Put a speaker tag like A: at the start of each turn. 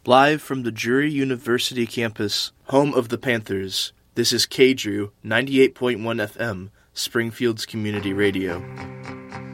A: Live from the Drury University campus, home of the Panthers, this is KDRU 98.1 FM, Springfield's community radio.